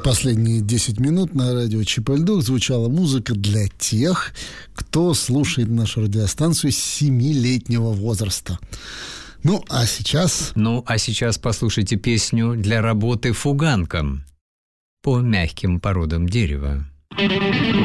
Последние 10 минут на радио ЧП-Льдук звучала музыка для тех, кто слушает нашу радиостанцию с 7-летнего возраста. Ну, а сейчас послушайте песню для работы фуганком по мягким породам дерева.